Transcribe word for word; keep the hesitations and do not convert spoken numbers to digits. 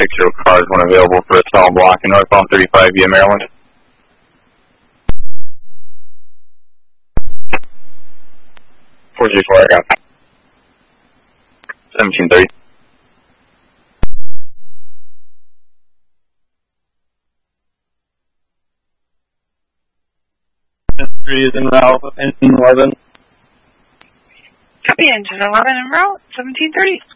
picture of cars when available for a stall block in northbound thirty-five via Maryland. four G four, I got seventeen thirty. Three is en route, engine eleven. Copy, engine eleven en route, seventeen thirty.